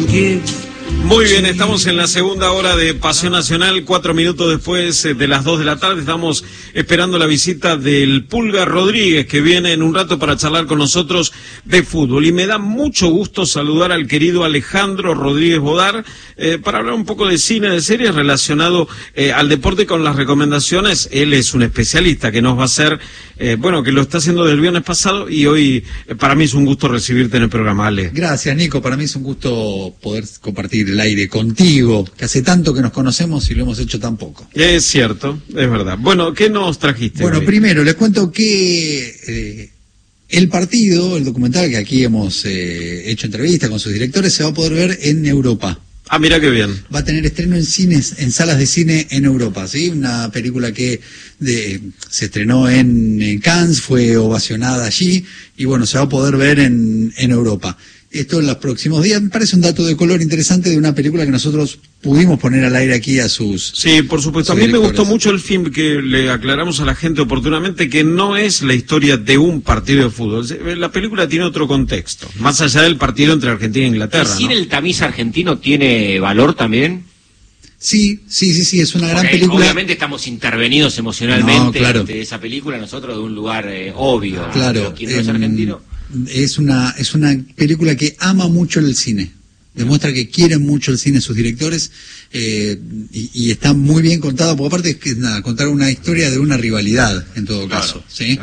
Muy bien, estamos en la segunda hora de Pasión Nacional, 4 minutos después de las 2 de la tarde. Estamos esperando la visita del Pulga Rodríguez, que viene en un rato para charlar con nosotros de fútbol. Y me da mucho gusto saludar al querido Alejandro Rodríguez Bodar para hablar un poco de cine, de series relacionado al deporte con las recomendaciones. Él es un especialista que nos va a hacer, que lo está haciendo desde el viernes pasado, y hoy para mí es un gusto recibirte en el programa, Ale. Gracias, Nico. Para mí es un gusto poder compartir el aire contigo, que hace tanto que nos conocemos y lo hemos hecho tan poco. Es cierto, es verdad. Bueno, ¿qué nos trajiste? Bueno, hoy? Primero les cuento que el documental que aquí hemos hecho entrevista con sus directores, se va a poder ver en Europa. Ah, mira qué bien. Va a tener estreno en cines, en salas de cine en Europa, ¿sí? Una película que se estrenó en Cannes, fue ovacionada allí, y bueno, se va a poder ver en Europa. Esto en los próximos días. Me parece un dato de color interesante de una película que nosotros pudimos poner al aire aquí a sus... Sí, por supuesto. A mí me gustó mucho el film, que le aclaramos a la gente oportunamente que no es la historia de un partido de fútbol. La película tiene otro contexto, más allá del partido entre Argentina e Inglaterra. ¿Y el tamiz argentino tiene valor también? Sí, es una gran película. Obviamente estamos intervenidos emocionalmente claro. de esa película, nosotros de un lugar obvio. Claro. ¿Quién no es argentino? Es una película que ama mucho el cine, demuestra que quieren mucho el cine sus directores, y está muy bien contado, porque aparte es que contar una historia de una rivalidad en todo caso, ¿sí?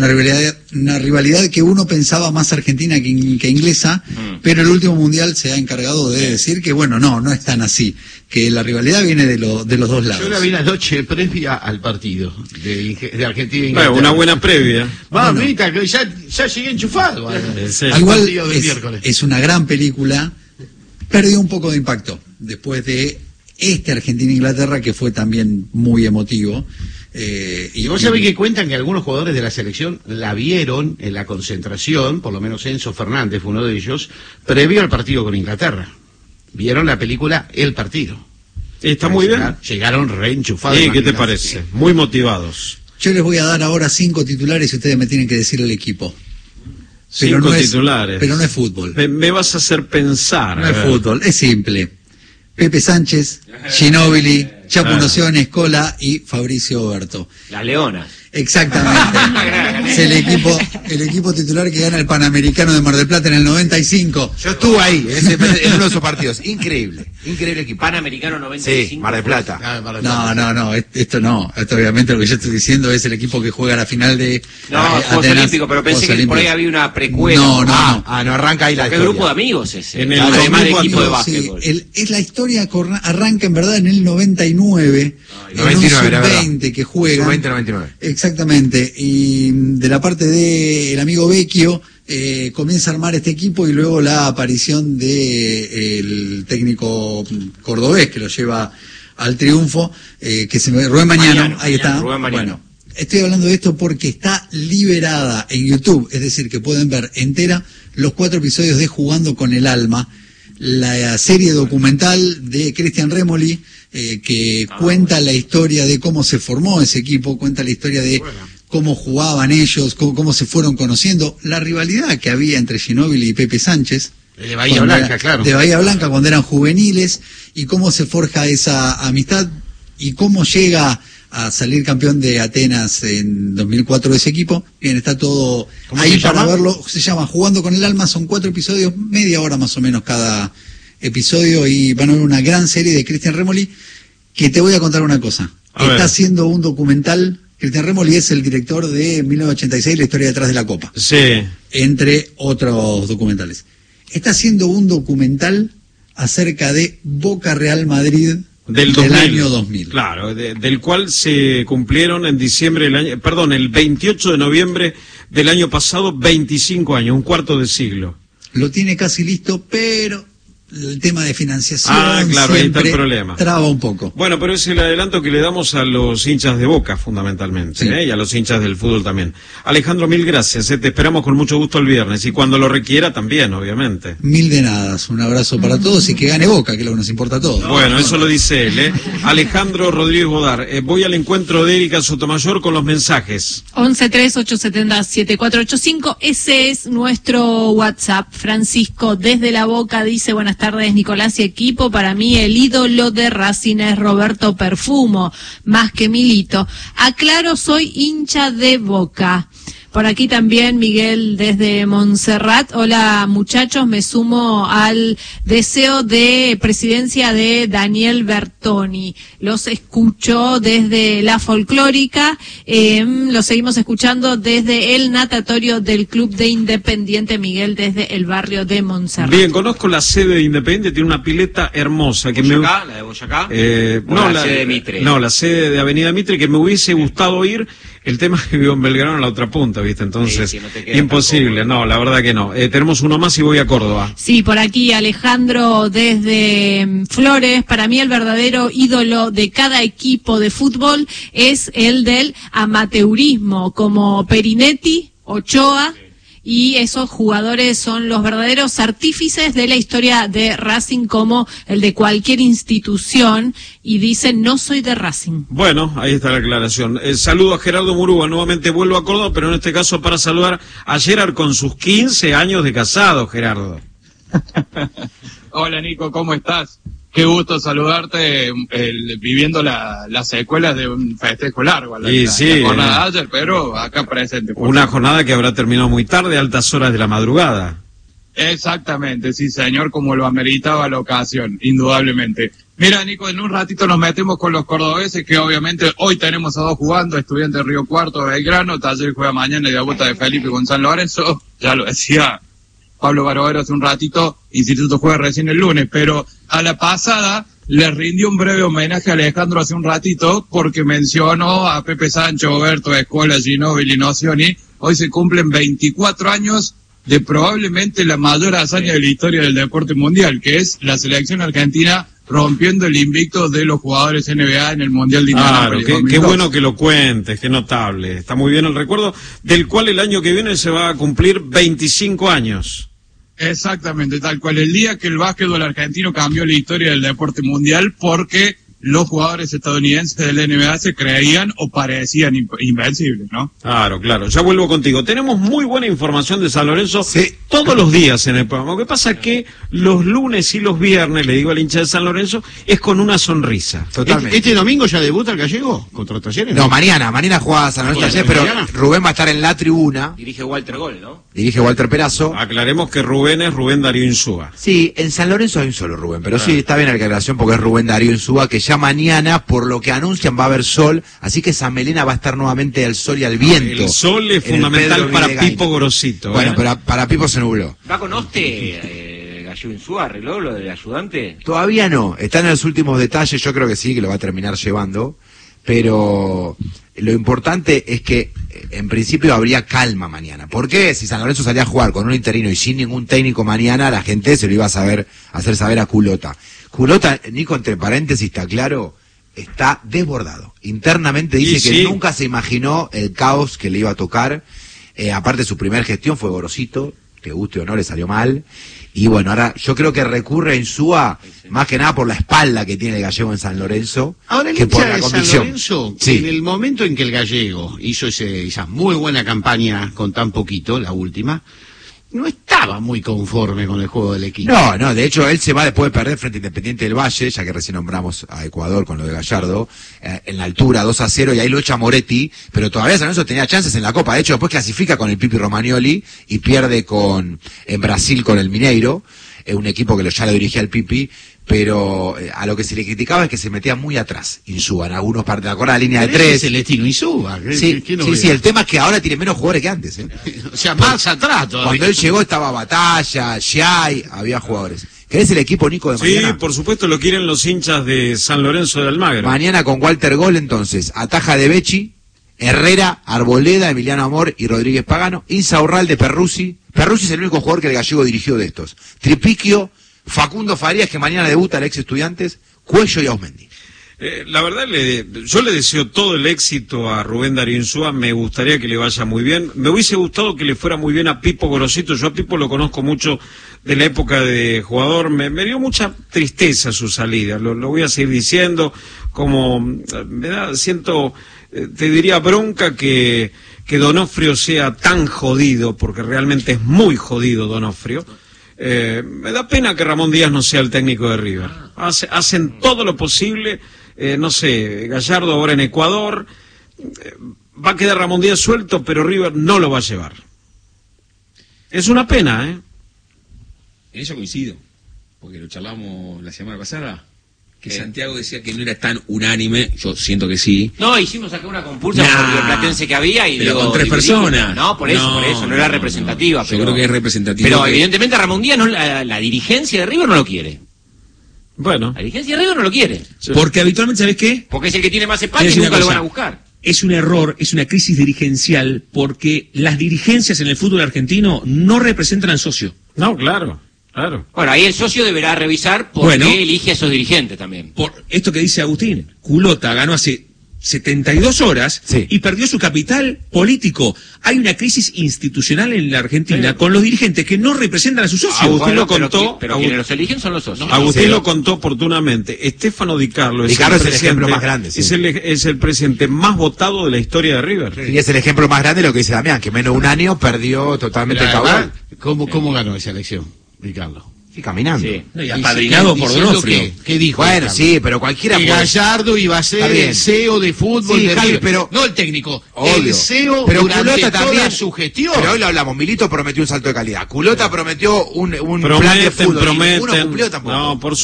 Una rivalidad que uno pensaba más argentina que inglesa, pero el último mundial se ha encargado de decir que bueno, no es tan así, que la rivalidad viene de los dos lados. Yo la vi la noche previa al partido de Argentina e Inglaterra. Una buena previa. Mamita, que ya llegué enchufado. Igual es una gran película. Perdió un poco de impacto después de Argentina-Inglaterra, que fue también muy emotivo. Y vos sabés que cuentan que algunos jugadores de la selección la vieron en la concentración, por lo menos Enzo Fernández fue uno de ellos, previo al partido con Inglaterra. Vieron la película El Partido. Está muy bien. Llegaron reenchufados. ¿Qué te parece? Muy motivados. Yo les voy a dar ahora 5 titulares y ustedes me tienen que decir el equipo. Pero 5 titulares. Pero no es fútbol. Me vas a hacer pensar. No es fútbol, es simple. Pepe Sánchez, Ginóbili, Chapu Noción, Escola y Fabricio Oberto. La Leona. Exactamente. Es el equipo titular que gana el Panamericano de Mar del Plata en el 95. Yo estuve ahí, en uno de esos partidos. Increíble equipo. Panamericano 95. Sí, Mar del Plata. No, esto no. Esto obviamente lo que yo estoy diciendo es el equipo que juega la final de Juegos Olímpicos, pero pensé que por ahí había una precuela. No, arranca ahí la historia. ¿Qué grupo de amigos ese? En el además de equipo de básquetbol. Es la historia arranca en verdad en el 99. En un sub-20 que juega. Sub-20-99. Exactamente. Y de la parte del amigo Vecchio, comienza a armar este equipo, y luego la aparición de el técnico cordobés que lo lleva al triunfo, Rubén Mañano, ahí está. Bueno, estoy hablando de esto porque está liberada en YouTube, es decir, que pueden ver entera los 4 episodios de Jugando con el Alma, la serie documental de Cristian Remoli, que cuenta la historia de cómo se formó ese equipo, cuenta la historia de cómo jugaban ellos, cómo se fueron conociendo, la rivalidad que había entre Ginóbili y Pepe Sánchez. De Bahía Blanca, claro. De Bahía Blanca cuando eran juveniles, y cómo se forja esa amistad, y cómo llega a salir campeón de Atenas en 2004 de ese equipo. Bien, está todo ahí para verlo. Se llama Jugando con el Alma, son 4 episodios, media hora más o menos cada episodio, y van a ver una gran serie de Cristian Remoli, que te voy a contar una cosa. Está haciendo un documental. Cristian Remoli es el director de 1986, La historia detrás de la Copa. Sí. Entre otros documentales. Está haciendo un documental acerca de Boca Real Madrid del año 2000. Claro, del cual se cumplieron en diciembre el 28 de noviembre del año pasado, 25 años, un cuarto de siglo. Lo tiene casi listo, pero el tema de financiación claro, ahí está el problema. Traba un poco. Bueno, pero es el adelanto que le damos a los hinchas de Boca, fundamentalmente, y a los hinchas del fútbol también. Alejandro, mil gracias, te esperamos con mucho gusto el viernes, y cuando lo requiera también, obviamente. Mil de nada, un abrazo para todos, y que gane Boca, que es lo que nos importa a todos. Bueno, eso lo dice él, Alejandro Rodríguez Bodar. Voy al encuentro de Erika Sotomayor con los mensajes. 1138707485, ese es nuestro WhatsApp. Francisco desde La Boca dice: buenas tardes. tardes, Nicolás y equipo. Para mí el ídolo de Racing es Roberto Perfumo, más que Milito. Aclaro, soy hincha de Boca. Por aquí también Miguel desde Montserrat. Hola muchachos, me sumo al deseo de presidencia de Daniel Bertoni. Los escucho desde la folclórica, los seguimos escuchando desde el natatorio del Club de Independiente. Miguel desde el barrio de Montserrat. Bien, conozco la sede de Independiente, tiene una pileta hermosa. Que ¿Boyacá? ¿La de Boyacá? No, la sede de Mitre. No, la sede de Avenida Mitre, que me hubiese gustado ir. El tema es que vivo en Belgrano, en la otra punta, ¿viste? Entonces, sí, no te queda imposible. tampoco. No, la verdad que no. Tenemos uno más y voy a Córdoba. Sí, por aquí Alejandro desde Flores. Para mí el verdadero ídolo de cada equipo de fútbol es el del amateurismo, como Perinetti, Ochoa. Y esos jugadores son los verdaderos artífices de la historia de Racing, como el de cualquier institución, y dicen, no soy de Racing. Bueno, ahí está la aclaración. Saludo a Gerardo Murúa, nuevamente vuelvo a Córdoba, pero en este caso para saludar a Gerard con sus 15 años de casado, Gerardo. Hola Nico, ¿cómo estás? Qué gusto saludarte viviendo las secuelas de un festejo largo, la jornada de ayer, pero acá presente. Una jornada que habrá terminado muy tarde, altas horas de la madrugada. Exactamente, sí señor, como lo ameritaba la ocasión, indudablemente. Mira Nico, en un ratito nos metemos con los cordobeses, que obviamente hoy tenemos a dos jugando, Estudiantes de Río Cuarto, Belgrano, Taller juega mañana y debuta de Felipe con San Lorenzo, ya lo decía Pablo Barovero hace un ratito, Instituto juega recién el lunes, pero a la pasada le rindió un breve homenaje a Alejandro hace un ratito porque mencionó a Pepe Sancho, Oberto, Escola, Ginóbili y Nocioni. Hoy se cumplen 24 años de probablemente la mayor hazaña de la historia del deporte mundial, que es la selección argentina rompiendo el invicto de los jugadores NBA en el Mundial de Indianápolis. Claro, qué bueno que lo cuentes, qué notable. Está muy bien el recuerdo, del cual el año que viene se va a cumplir 25 años. Exactamente, tal cual. El día que el básquetbol argentino cambió la historia del deporte mundial porque los jugadores estadounidenses del NBA se creían o parecían invencibles, ¿no? Claro, ya vuelvo contigo. Tenemos muy buena información de San Lorenzo todos los días en el programa. Lo que pasa es que los lunes y los viernes, le digo al hincha de San Lorenzo, es con una sonrisa. Totalmente. ¿Este domingo ya debuta el Gallego contra Talleres? No, mañana juega San Lorenzo Talleres, pero Rubén va a estar en la tribuna. Dirige Walter Gol, ¿no? Dirige Walter Perazo. Aclaremos que Rubén es Rubén Darío Insúa. Sí, en San Lorenzo hay un solo Rubén, pero sí, está bien la aclaración porque es Rubén Darío Insúa, que ya mañana, por lo que anuncian, va a haber sol, así que San Melena va a estar nuevamente al sol y al viento. El sol es fundamental para Pipo Gorosito. Bueno, pero para Pipo se nubló. ¿Va con Oste, Gallego Insúa, arregló lo del ayudante? Todavía no, están en los últimos detalles, yo creo que sí, que lo va a terminar llevando, pero lo importante es que en principio habría calma mañana. ¿Por qué? Si San Lorenzo salía a jugar con un interino y sin ningún técnico mañana, la gente se lo iba a hacer saber a Culota. Culota, Nico, entre paréntesis, está claro, está desbordado. Internamente dice que nunca se imaginó el caos que le iba a tocar. Aparte, su primer gestión fue Gorosito, que guste o no le salió mal. Y bueno, ahora yo creo que recurre a Insúa más que nada por la espalda que tiene el Gallego en San Lorenzo, ahora que por la de convicción. San Lorenzo, en el momento en que el Gallego hizo esa muy buena campaña con tan poquito, la última, no estaba muy conforme con el juego del equipo. No, de hecho él se va después de perder frente a Independiente del Valle, ya que recién nombramos a Ecuador con lo de Gallardo, en la altura 2-0, y ahí lo echa Moretti, pero todavía San Lorenzo tenía chances en la Copa. De hecho después clasifica con el Pipi Romagnoli y pierde en Brasil con el Mineiro, un equipo que ya lo dirigía el Pipi, pero a lo que se le criticaba es que se metía muy atrás Insúa en algunos partidos. ¿Te acuerdas la línea de tres? Es Celestino Insúa. Sí, el tema es que ahora tiene menos jugadores que antes. O sea, más atrás todavía. Cuando él llegó estaba Batalla, Giai, había jugadores. ¿Querés el equipo, Nico, de mañana? Sí, por supuesto lo quieren los hinchas de San Lorenzo de Almagro. Mañana con Walter Gol, entonces, ataja de Becci, Herrera, Arboleda, Emiliano Amor y Rodríguez Pagano, Insaurralde, Perruzzi. Perruzzi es el único jugador que el Gallego dirigió de estos. Tripiquio, Facundo Farías, que mañana debuta el ex Estudiantes, Cuello y Ausmendi. La verdad, yo le deseo todo el éxito a Rubén Darío Insúa, me gustaría que le vaya muy bien. Me hubiese gustado que le fuera muy bien a Pipo Gorosito, yo a Pipo lo conozco mucho de la época de jugador, me dio mucha tristeza su salida, lo voy a seguir diciendo, como te diría bronca que Donofrio sea tan jodido, porque realmente es muy jodido Donofrio. Me da pena que Ramón Díaz no sea el técnico de River. Hacen todo lo posible, no sé, Gallardo ahora en Ecuador, va a quedar Ramón Díaz suelto, pero River no lo va a llevar. Es una pena, ¿eh? En eso coincido, porque lo charlamos la semana pasada, que Santiago decía que no era tan unánime, yo siento que sí. No, hicimos acá una compulsa por el platense que había y pero con 3 personas. No, por eso, no era representativa. Yo creo que es representativa. Pero evidentemente Ramón Díaz, la dirigencia de River no lo quiere. Bueno. La dirigencia de River no lo quiere. Porque habitualmente, ¿sabes qué? Porque es el que tiene más espacio y nunca lo van a buscar. Es un error, es una crisis dirigencial, porque las dirigencias en el fútbol argentino no representan al socio. No, claro. Bueno, ahí el socio deberá revisar por qué elige a esos dirigentes también. Por esto que dice Agustín, Culota ganó hace 72 horas y perdió su capital político. Hay una crisis institucional en la Argentina con los dirigentes que no representan a sus socios. Agustín lo contó, pero quienes los eligen son los socios. Agustín lo contó oportunamente. Estefano Di Carlo es el ejemplo más grande. Es el presidente más votado de la historia de River. Y es el ejemplo más grande de lo que dice Damián, que menos de un año perdió totalmente el caudal. ¿Cómo ganó esa elección, Ricardo? Sí, caminando. Sí. No, y apadrinado por Donofrio. ¿Qué dijo? Bueno, sí, pero cualquiera que Gallardo iba a ser el CEO de fútbol de River, pero no el técnico, obvio. El CEO pero durante Culota también, toda su gestión. Pero hoy lo hablamos, Milito prometió un salto de calidad, Culota prometió un plan de fútbol, prometen, ninguno cumplió tampoco. No, por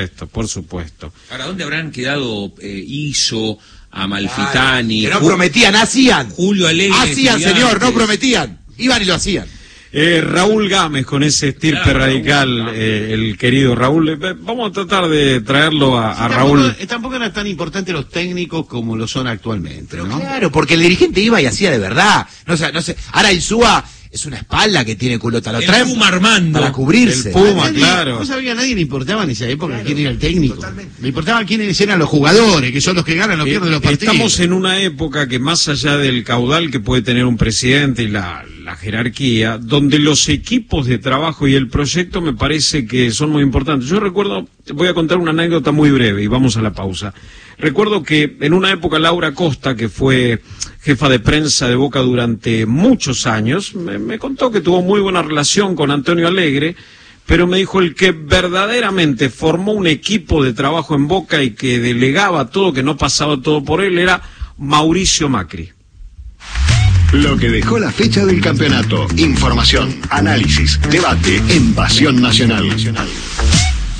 supuesto. Ahora, ¿dónde habrán quedado Iso, Amalfitani? Que no prometían, hacían. Julio Alegre. Hacían, señor, no prometían. Iban y lo hacían. Raúl Gámez, con ese estirpe radical, el querido Raúl. Vamos a tratar de traerlo a Raúl. Tampoco eran tan importantes los técnicos como lo son actualmente, pero ¿no? Claro, porque el dirigente iba y hacía de verdad. No sé. Ahora Insúa es una espalda que tiene Culota. Lo traen Puma Armando. Para cubrirse. El Puma, claro. No sabía, a nadie le importaba en esa época quién era el técnico. Totalmente. Le importaba quiénes eran los jugadores, que son los que ganan o pierden los partidos. Estamos en una época que, más allá del caudal que puede tener un presidente y la jerarquía, donde los equipos de trabajo y el proyecto me parece que son muy importantes. Yo recuerdo, voy a contar una anécdota muy breve y vamos a la pausa. Recuerdo que en una época Laura Costa, que fue jefa de prensa de Boca durante muchos años, me contó que tuvo muy buena relación con Antonio Alegre, pero me dijo el que verdaderamente formó un equipo de trabajo en Boca y que delegaba todo, que no pasaba todo por él, era Mauricio Macri. Lo que dejó la fecha del campeonato. Información, análisis, debate en Pasión Nacional.